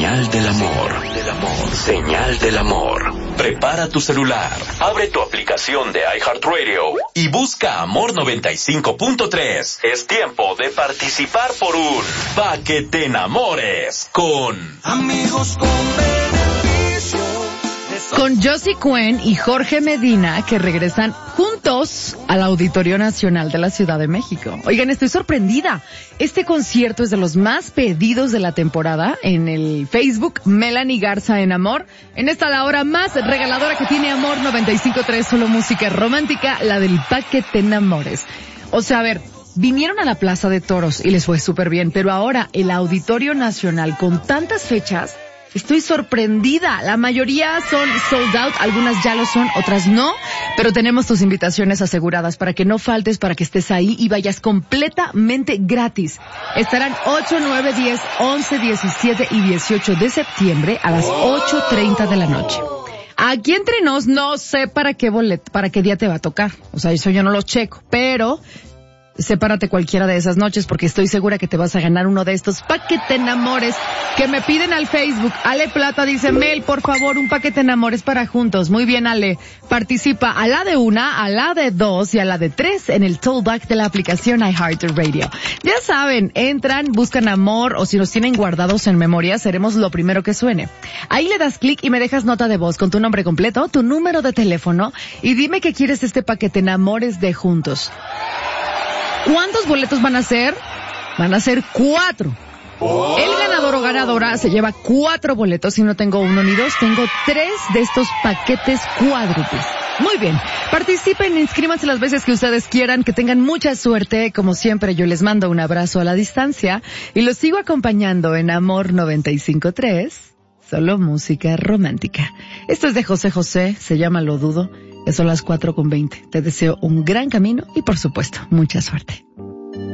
Señal del amor. Señal del amor. Prepara tu celular, abre tu aplicación de iHeartRadio y busca Amor 95.3. Es tiempo de participar por un Pa' que te enamores con Amigos con beneficio. Con Josie Cuen y Jorge Medina, que regresan juntos al Auditorio Nacional de la Ciudad de México. Oigan, estoy sorprendida. Este concierto es de los más pedidos de la temporada en el Facebook Melanie Garza en Amor. En esta la hora más regaladora que tiene Amor 95.3, solo música romántica, la del Pa' que te enamores. O sea, a ver, vinieron a la Plaza de Toros y les fue súper bien, pero ahora el Auditorio Nacional con tantas fechas, estoy sorprendida. La mayoría son sold out, algunas ya lo son, otras no, pero tenemos tus invitaciones aseguradas para que no faltes, para que estés ahí y vayas completamente gratis. Estarán 8, 9, 10, 11, 17 y 18 de septiembre a las 8:30 de la noche. Aquí entre nos, no sé para qué día te va a tocar. O sea, eso yo no lo checo, pero sepárate cualquiera de esas noches porque estoy segura que te vas a ganar uno de estos Pa' que te enamores que me piden al Facebook. Ale Plata dice, Mel, por favor, un Pa' que te enamores para juntos. Muy bien, Ale. Participa a la de 1, a la de 2 y a la de 3 en el tollback de la aplicación iHeartRadio. Ya saben, entran, buscan Amor o si nos tienen guardados en memoria, seremos lo primero que suene. Ahí le das clic y me dejas nota de voz con tu nombre completo, tu número de teléfono y dime que quieres este Pa' que te enamores de juntos. ¿Cuántos boletos van a ser? Van a ser 4. El ganador o ganadora se lleva 4 boletos y no tengo 1 ni 2, tengo 3 de estos paquetes cuádruples. Muy bien, participen, inscríbanse las veces que ustedes quieran, que tengan mucha suerte. Como siempre, yo les mando un abrazo a la distancia y los sigo acompañando en Amor 95.3, solo música romántica. Esto es de José José, se llama Lo Dudo. Son las 4:20. Te deseo un gran camino y, por supuesto, mucha suerte.